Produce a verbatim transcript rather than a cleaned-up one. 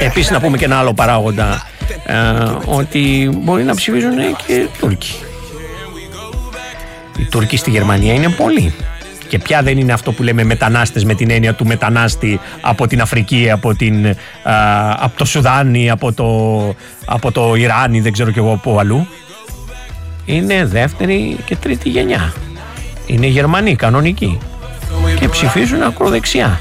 Επίσης να πούμε και ένα άλλο παράγοντα, ε, ότι μπορεί να ψηφίζουν και Τούρκοι. Οι Τούρκοι στη Γερμανία είναι πολλοί. Και πια δεν είναι αυτό που λέμε μετανάστες με την έννοια του μετανάστη από την Αφρική, από, την, α, από το Σουδάνι, από το, από το Ιράν ή δεν ξέρω κι εγώ από αλλού. Είναι δεύτερη και τρίτη γενιά. Είναι Γερμανοί κανονικοί και ψηφίζουν ακροδεξιά.